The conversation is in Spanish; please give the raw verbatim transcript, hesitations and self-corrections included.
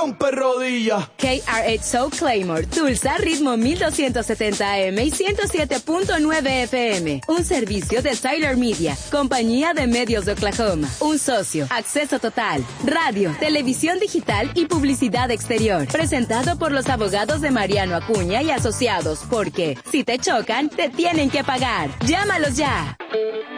rompe rodillas. K R ocho Soul Claymore, Tulsa, ritmo mil doscientos setenta A M y ciento siete punto nueve F M. Un servicio de Tyler Media, compañía de medios de Oklahoma. Un socio, acceso total, radio, televisión digital y publicidad exterior. Presentado por los abogados de Mariano Acuña y Asociados, porque si te chocan, te tienen que pagar. Llámalos ya.